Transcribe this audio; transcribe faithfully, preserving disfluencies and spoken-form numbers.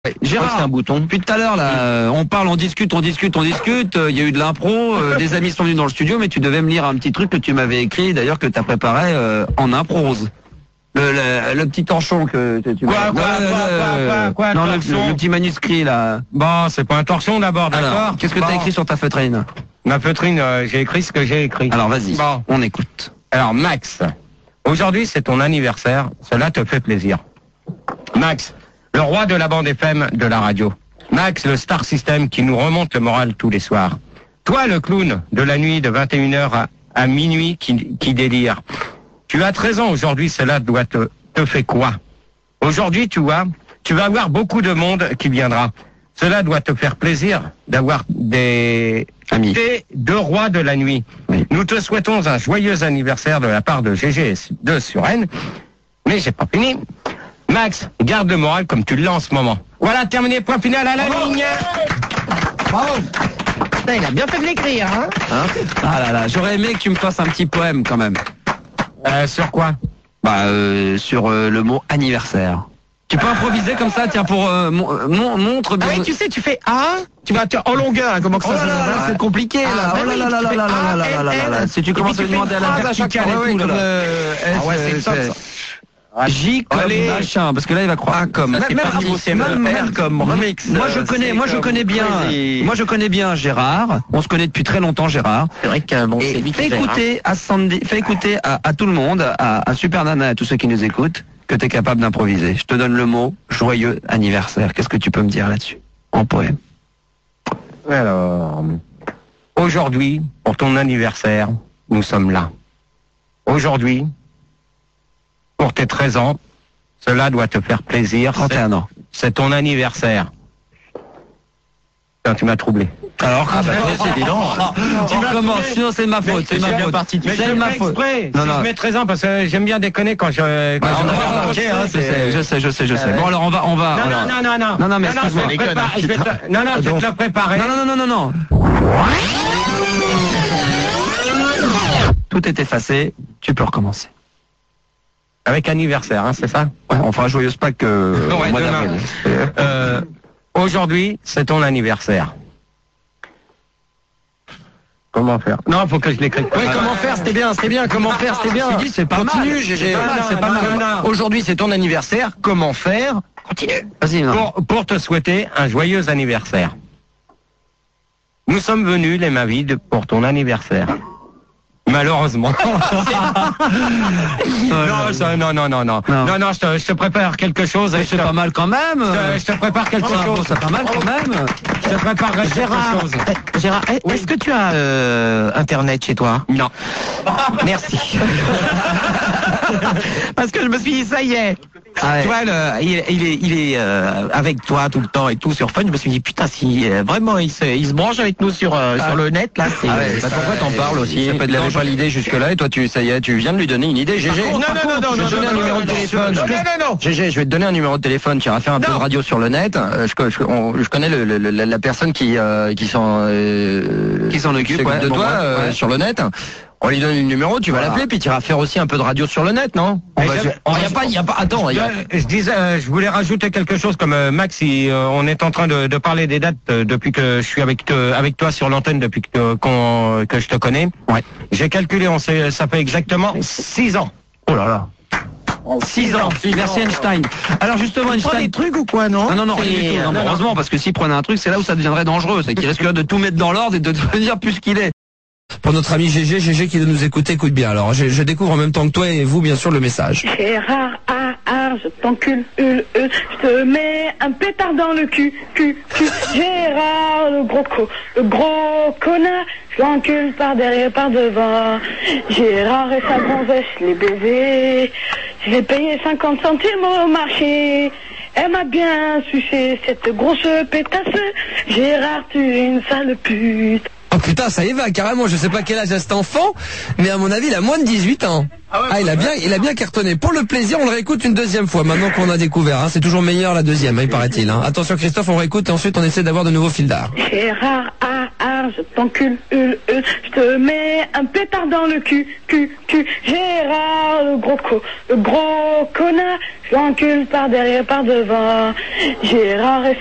Ouais, Gérard, c'est un bouton. Depuis tout à l'heure, là, euh, on parle, on discute, on discute, on discute. Il euh, y a eu de l'impro, euh, des amis sont venus dans le studio, mais tu devais me lire un petit truc que tu m'avais écrit, d'ailleurs que tu as préparé euh, en improse. Le, le, le petit torchon que tu Quoi, m'as... quoi, Ouais, quoi, le, quoi, quoi, quoi, Non, le, torchon le petit manuscrit, là. Bon, c'est pas un torchon d'abord, d'accord. Qu'est-ce que bon. tu as écrit sur ta feutrine? Ma feutrine, euh, j'ai écrit ce que j'ai écrit. Alors, vas-y, bon. On écoute. Alors, Max, aujourd'hui, c'est ton anniversaire. Cela te fait plaisir. Max, le roi de la bande F M de la radio. Max, le star system qui nous remonte le moral tous les soirs. Toi, le clown de la nuit de vingt et une heures à, à minuit qui, qui délire. Tu as treize ans aujourd'hui, cela doit te, te fait quoi? Aujourd'hui, tu vois, tu vas avoir beaucoup de monde qui viendra. Cela doit te faire plaisir d'avoir des amis, des deux rois de la nuit. Oui. Nous te souhaitons un joyeux anniversaire de la part de G G de Suresnes. Mais j'ai pas fini. Max, garde le moral comme tu l'as en ce moment. Voilà, terminé, point final à la Bravo. ligne. Bravo. Putain, il a bien fait de l'écrire, hein, hein Ah là là, j'aurais aimé que tu me fasses un petit poème quand même. Euh, sur quoi? Bah, euh, sur euh, le mot anniversaire. Tu peux improviser comme ça, tiens, pour euh, mon, mon, montre bien. Ah oui, tu sais, tu fais A, tu vas en longueur, hein, comment que Oh ça là là, là, c'est compliqué là. Ah, Oh bah là là oui, là tu là fais là là A, là là là L, là là. Si tu et commences puis à tu lui demander fais à une la phrase à chaque verticale fois, et ouais, tout là. comme là. le S, Ah ouais, c'est euh, top c'est- ça. J comme Allez. machin, parce que là il va croire A comme. Même- C'est même pas parti, niveau, c'est même- le même- R comme remix, Moi je euh, connais, c'est moi je comme connais bien. Crazy. Moi je connais bien Gérard. On se connaît depuis très longtemps Gérard. C'est vrai que bon, c'est Et lui qui fais gère, hein. écouter à Sandy, fais écouter à, à tout le monde, à, à Super Nana, à tous ceux qui nous écoutent, que tu es capable d'improviser. Je te donne le mot joyeux anniversaire. Qu'est-ce que tu peux me dire là-dessus en poème? Alors, aujourd'hui, pour ton anniversaire, nous sommes là. Aujourd'hui, pour tes treize ans, cela doit te faire plaisir. trente et un ans. C'est ton anniversaire. Putain, tu m'as troublé. Alors, Ah bah, c'est dis donc. on recommence, sinon c'est de ma faute, c'est de ma faute. Mais C'est je de le ma fais faute. exprès. Non, Si non. je mets treize ans, parce que j'aime bien déconner quand je... Quand Ouais, je on me a regarde, pas ok, marché, hein, hein, je sais, je sais, je sais, je sais. Bon alors on va, on va. Non, alors- non, non, non, non. Non, non, mais je vais excuse-moi. te préparer- je vais te- Non, non, je vais te le préparer. Non, non, non, non, non, non. Tout est effacé, tu peux recommencer. Avec anniversaire, hein, c'est ça? Ouais, on fera joyeuse Pâques euh, Ouais, au mois demain. d'avril. Euh, aujourd'hui, c'est ton anniversaire. Comment faire? Non, faut que je l'écrive. Oui, comment faire, c'était bien, c'était bien, comment faire, c'était bien. Tu dis, c'est pas Continue, mal. G G. C'est pas mal, c'est pas Non, mal. non, non. Aujourd'hui, c'est ton anniversaire, comment faire? Continue. Vas-y, non. Pour, pour te souhaiter un joyeux anniversaire. Nous sommes venus, les mains vides, pour ton anniversaire. Malheureusement. non, ça- non, non, non, non, Non. non, non, je te, je te prépare quelque chose. Mais Je c'est te, pas mal quand même. je te- je te prépare quelque Oh, chose. c'est pas mal quand même. Je te prépare quelque Gérard, chose. eh, Gérard, eh, est-ce que tu as euh, Internet chez toi? Non. Merci. Parce que je me suis dit, ça y est. Ah ouais. Tu vois, le- il, il est, il est euh, avec toi tout le temps et tout sur Fun. Je me suis dit, putain, si euh, vraiment il se, il se branche avec nous sur, euh, sur le net, là, c'est... Ah ouais, c'est- bah pourquoi t'en parles aussi? Ça peut être Il avait dangereux. pas l'idée jusque-là et toi tu ça y est, tu viens de lui donner une idée. G G. Non, non, non, non, je vais non, te donner non, un non, numéro non, de non, téléphone. non, non, non. G G, je vais te donner un numéro de téléphone. Tu iras faire un peu de Non. radio sur le net. Euh, Je, je, on- je connais le, le- le- la personne qui euh, qui s'en euh, Qui s'en occupe, ouais, de bon, toi ouais, euh, ouais. sur le net. On lui donne le numéro, tu vas Voilà. l'appeler, puis tu iras faire aussi un peu de radio sur le net, non? Mais On va- j'aime- on- y a pas, y a pas. Attends, y a- Je, je disais, euh, je voulais rajouter quelque chose comme euh, Max. il, euh, on est en train de, de parler des dates euh, depuis que je suis avec euh, avec toi sur l'antenne depuis que qu'on- que je te connais. Ouais. J'ai calculé, on sait, ça fait exactement six ans. Oh là là. Six ans. Merci Einstein. Alors justement, Tu prends Einstein. des trucs ou quoi, non? Non, non, non, C'est- rien du tout. Non, non, non. heureusement, parce que s'il prenait un truc, c'est là où ça deviendrait dangereux. C'est qu'il risquerait de tout mettre dans l'ordre et de devenir plus qu'il est. Pour notre ami G G, G G qui doit nous écouter, écoute bien. Alors, je, je découvre en même temps que toi et vous, bien sûr, le message. Gérard, ah, ah, je t'encule, hul, hul, je te mets un pétard dans le cul, cul, cul. Gérard, le gros co, le gros connard, je l'encule par derrière, par devant. Gérard et sa gonzesse, les baisers, je l'ai payé cinquante centimes au marché. Elle m'a bien sucé, cette grosse pétasse. Gérard, tu es une sale pute. Oh putain, ça y va, carrément. Je sais pas quel âge a cet enfant, mais à mon avis, il a moins de dix-huit ans. Ah, il a bien, il a bien cartonné. Pour le plaisir, on le réécoute une deuxième fois, maintenant qu'on a découvert. Hein. C'est toujours meilleur la deuxième, hein, il paraît-il. Hein. Attention Christophe, on réécoute et ensuite on essaie d'avoir de nouveaux fils d'art. Gérard, ah, je t'encule, hul, hul, je te mets un pétard dans le cul, cul, cul. Gérard, le gros co, le gros connard, je l'encule par derrière, par devant. Gérard est